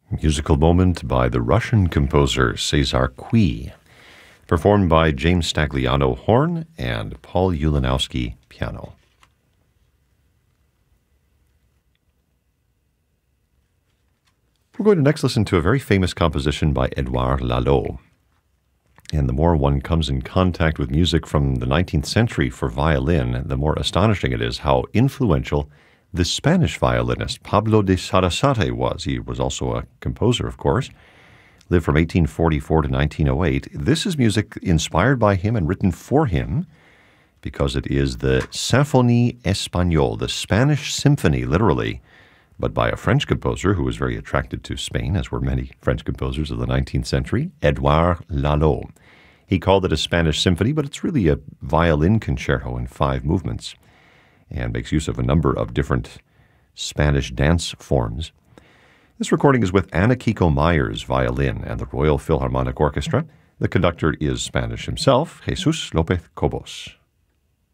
Musical moment by the Russian composer Cesar Cui, performed by James Stagliano horn and Paul Ulanowski piano. We're going to next listen to a very famous composition by Edouard Lalo. And the more one comes in contact with music from the 19th century for violin, the more astonishing it is how influential the Spanish violinist Pablo de Sarasate was. He was also a composer, of course. Lived from 1844 to 1908. This is music inspired by him and written for him because it is the Symphonie Espagnole, the Spanish symphony, literally, but by a French composer who was very attracted to Spain, as were many French composers of the 19th century, Edouard Lalo. He called it a Spanish symphony, but it's really a violin concerto in 5 movements and makes use of a number of different Spanish dance forms. This recording is with Anna Kiko Myers violin and the Royal Philharmonic Orchestra. The conductor is Spanish himself, Jesus López Cobos.